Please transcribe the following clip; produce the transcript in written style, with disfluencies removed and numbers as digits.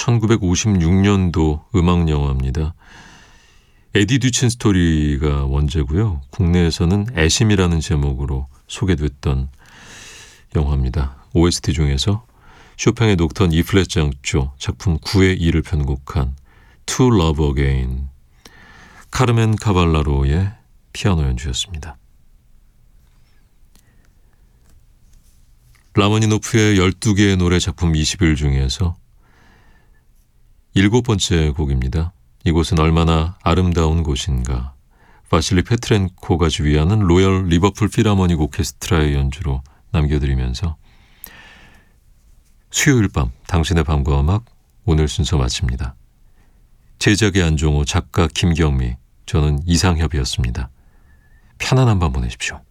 1956년도 음악 영화입니다. 에디 듀친 스토리가 원제고요. 국내에서는 애심이라는 제목으로 소개됐던 영화입니다. OST 중에서 쇼팽의 녹턴 E플랫 장조 작품 9의 2를 편곡한 To Love Again, 카르멘 카발라로의 피아노 연주였습니다. 라마니노프의 12개의 노래 작품 20일 중에서 7번째 곡입니다. 이곳은 얼마나 아름다운 곳인가, 바실리 페트렌코가 주휘하는 로열 리버풀 필하모닉 오케스트라의 연주로 남겨드리면서 수요일 밤 당신의 밤과 음악 오늘 순서 마칩니다. 제작의 안종호, 작가 김경미, 저는 이상협이었습니다. 편안한 밤 보내십시오.